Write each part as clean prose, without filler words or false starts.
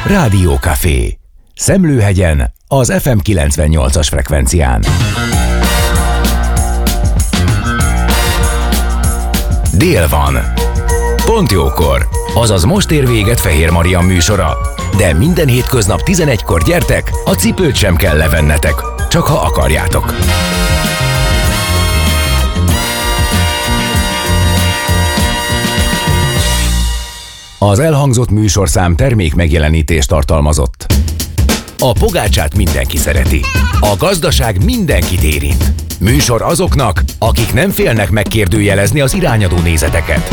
Rádió Café. Szemlőhegyen, az FM 98-as frekvencián. Dél van. Pont jókor. Azaz most ér véget Fehér Marian műsora. De minden hétköznap 11-kor gyertek, a cipőt sem kell levennetek. Csak ha akarjátok. Az elhangzott műsorszám termék megjelenítést tartalmazott. A pogácsát mindenki szereti. A gazdaság mindenkit érint. Műsor azoknak, akik nem félnek megkérdőjelezni az irányadó nézeteket.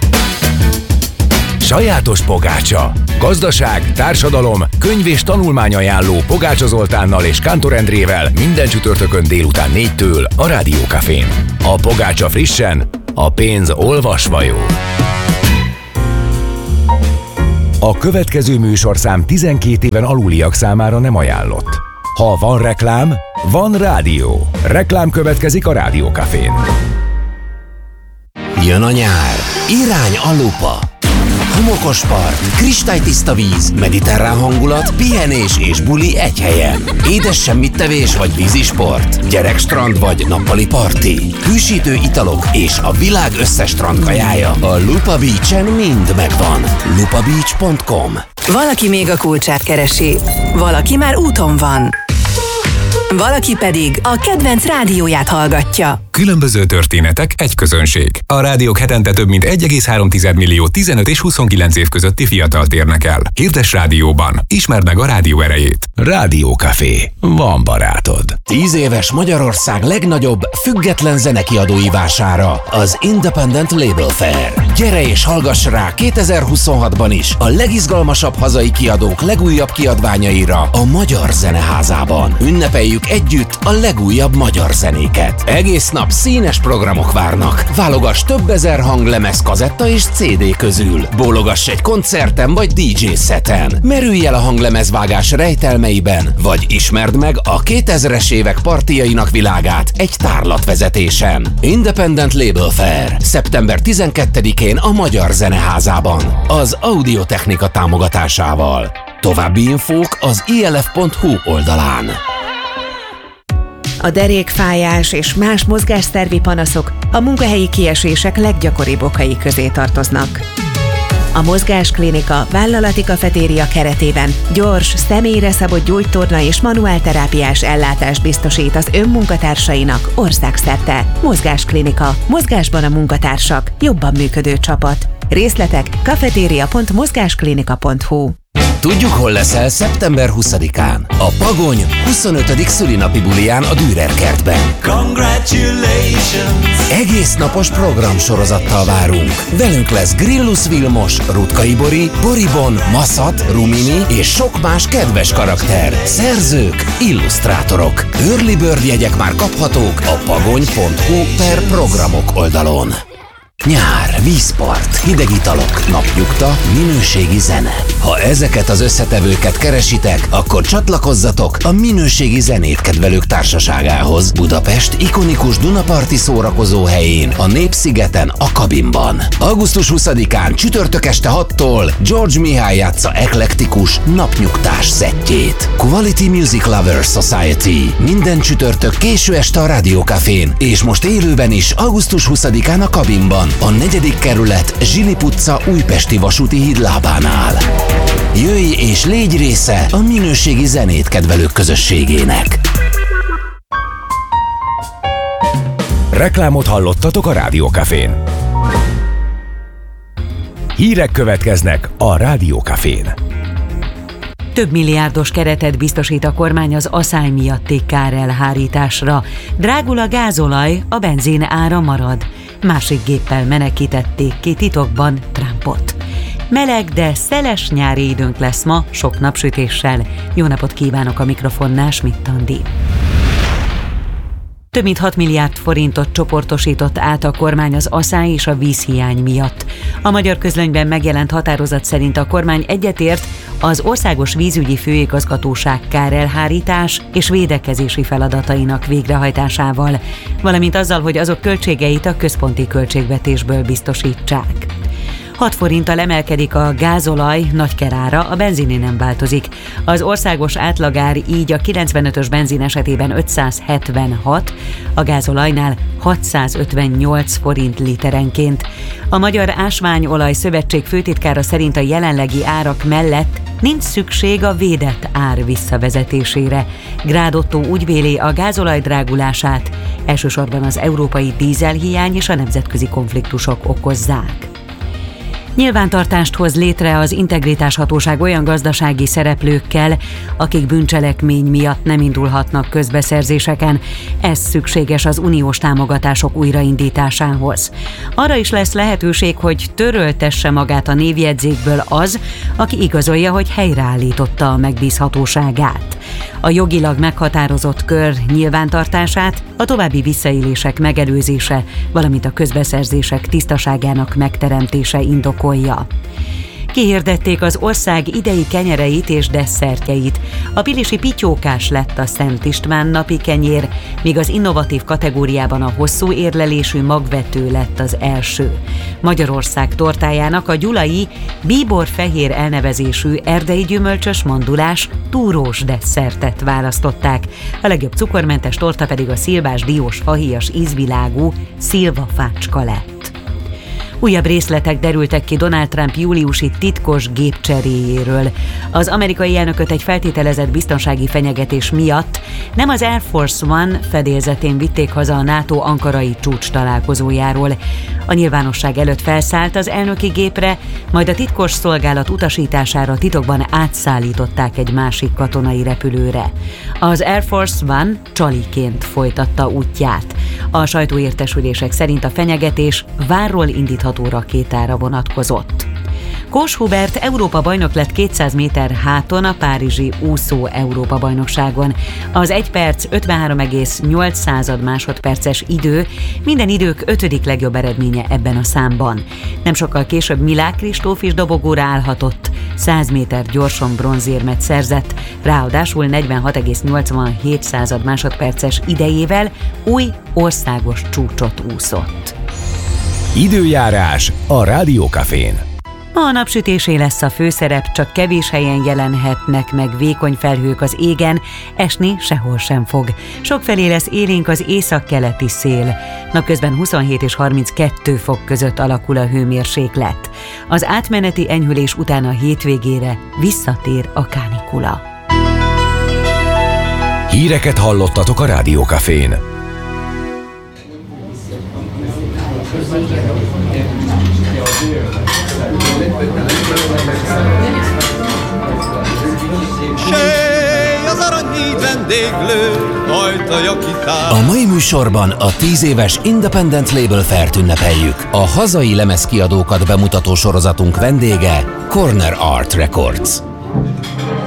Sajátos pogácsa. Gazdaság, társadalom, könyv és tanulmányajánló Pogácsa Zoltánnal és Kántor Endrével minden csütörtökön délután 4-től a Rádió Cafén. A pogácsa frissen, a pénz olvasva jó. A következő műsorszám 12 éven aluliak számára nem ajánlott. Ha van reklám, van rádió. Reklám következik a Rádió Cafén. Jön a nyár. Irány a lupa. Homokos part, kristálytiszta víz, mediterrán hangulat, pihenés és buli egy helyen. Édes semmittevés vagy vízisport, gyerekstrand vagy nappali parti, hűsítő italok és a világ összes strandkajája. A Lupa Beach-en mind megvan. lupabeach.com. Valaki még a kulcsát keresi, valaki már úton van. Valaki pedig a kedvenc rádióját hallgatja. Különböző történetek, egy közönség. A rádiók hetente több mint 1,3 millió 15 és 29 év közötti fiatalt érnek el. Hirdess rádióban. Ismerd meg a rádió erejét. Rádió Café. Van barátod. 10 éves Magyarország legnagyobb független zenekiadói vására, az Independent Label Fair. Gyere és hallgass rá 2026-ban is a legizgalmasabb hazai kiadók legújabb kiadványaira a Magyar Zeneházában. Ünnepeljük együtt a legújabb magyar zenéket. Egész nap színes programok várnak. Válogass több ezer hanglemez, kazetta és CD közül. Bólogass egy koncerten vagy DJ szeten. Merülj el a hanglemezvágás rejtelmeiben, vagy ismerd meg a 2000-es évek partijainak világát egy tárlatvezetésen. Independent Label Fair. Szeptember 12-én a Magyar Zeneházában. Az Audiotechnika támogatásával. További infók az ilf.hu oldalán. A derékfájás és más mozgásszervi panaszok a munkahelyi kiesések leggyakoribb okai közé tartoznak. A Mozgásklinika vállalati kafetéria keretében gyors, személyre szabott gyógytorna és manuálterápiás ellátást biztosít az önmunkatársainak országszerte. Mozgásklinika. Mozgásban a munkatársak. Jobban működő csapat. Részletek kafeteria.mozgásklinika.hu. Tudjuk, hol leszel szeptember 20-án. A Pagony 25. szülinapi buliján a Dürer kertben. Congratulations! Egész napos programsorozattal várunk. Velünk lesz Grillus Vilmos, Rutkay Bori, Boribon, Maszat, Rumini és sok más kedves karakter. Szerzők, illusztrátorok. Early Bird jegyek már kaphatók a pagony.hu/programok oldalon. Nyár, vízpart, hideg italok, napnyugta, minőségi zene. Ha ezeket az összetevőket keresitek, akkor csatlakozzatok a minőségi zenét kedvelők társaságához Budapest ikonikus Dunaparti szórakozó helyén, a Népszigeten, a Kabinban. Augusztus 20-án csütörtök este 6-tól George Mihály játsza eklektikus, napnyugtás szettjét. Quality Music Lovers Society. Minden csütörtök késő este a Rádió Cafén, és most élőben is augusztus 20-án a Kabinban, a 4. kerület Zsilip utca újpesti vasúti híd lábánál. Jöjj és légy része a minőségi zenét kedvelők közösségének. Reklámot hallottatok a Rádió Cafén. Hírek következnek a Rádió Cafén. Több milliárdos keretet biztosít a kormány az aszály miatti kárelhárításra. Drágul a gázolaj, a benzin ára marad. Másik géppel menekítették ki titokban Trumpot. Meleg, de szeles nyári időnk lesz ma, sok napsütéssel. Jó napot kívánok, a mikrofonnál Schmidt Andi. Több mint 6 milliárd forintot csoportosított át a kormány az aszály és a vízhiány miatt. A Magyar Közlönyben megjelent határozat szerint a kormány egyetért az Országos Vízügyi Főigazgatóság kárelhárítás és védekezési feladatainak végrehajtásával, valamint azzal, hogy azok költségeit a központi költségvetésből biztosítsák. 6 forinttal emelkedik a gázolaj nagykerára, a benziné nem változik. Az országos átlagár így a 95-ös benzin esetében 576, a gázolajnál 658 forint literenként. A Magyar Ásványolaj Szövetség főtitkára szerint a jelenlegi árak mellett nincs szükség a védett ár visszavezetésére. Grád Ottó úgy véli, a gázolaj drágulását elsősorban az európai dízelhiány és a nemzetközi konfliktusok okozzák. Nyilvántartást hoz létre az Integritáshatóság olyan gazdasági szereplőkkel, akik bűncselekmény miatt nem indulhatnak közbeszerzéseken. Ez szükséges az uniós támogatások újraindításához. Arra is lesz lehetőség, hogy töröltesse magát a névjegyzékből az, aki igazolja, hogy helyreállította a megbízhatóságát. A jogilag meghatározott kör nyilvántartását a további visszaélések megelőzése, valamint a közbeszerzések tisztaságának megteremtése indokolja. Kihirdették az ország idei kenyereit és desszertjeit. A pilisi pityókás lett a Szent István napi kenyér, míg az innovatív kategóriában a hosszú érlelésű magvető lett az első. Magyarország tortájának a gyulai bíborfehér elnevezésű erdei gyümölcsös mandulás túrós desszertet választották. A legjobb cukormentes torta pedig a szilvás diós fahéjas ízvilágú szilvafácska lett. Újabb részletek derültek ki Donald Trump júliusi titkos gépcseréjéről. Az amerikai elnököt egy feltételezett biztonsági fenyegetés miatt nem az Air Force One fedélzetén vitték haza a NATO ankarai csúcs találkozójáról. A nyilvánosság előtt felszállt az elnöki gépre, majd a titkos szolgálat utasítására titokban átszállították egy másik katonai repülőre. Az Air Force One csaliként folytatta útját. A sajtóértesülések szerint a fenyegetés várról indítható rakétára vonatkozott. Kós Hubert Európa bajnok lett 200 méter háton a párizsi úszó Európa-bajnokságon. Az 1 perc 53,8 másodperces idő minden idők 5. legjobb eredménye ebben a számban. Nem sokkal később Milák Kristóf is dobogóra állhatott, 100 méter gyorson bronzérmet szerzett, ráadásul 46,87 másodperces idejével új országos csúcsot úszott. Időjárás a Rádiókafén. A napsütésé lesz a főszerep, csak kevés helyen jelenhetnek meg vékony felhők az égen, esni sehol sem fog. Sokfelé lesz élénk az északkeleti szél. Napközben 27 és 32 fok között alakul a hőmérséklet. Az átmeneti enyhülés után a hétvégére visszatér a kánikula. Híreket hallottatok a Rádiókafén. A mai műsorban a 10 éves Independent Label Fair-t ünnepeljük. A hazai lemezkiadókat bemutató sorozatunk vendége Corner Art Records.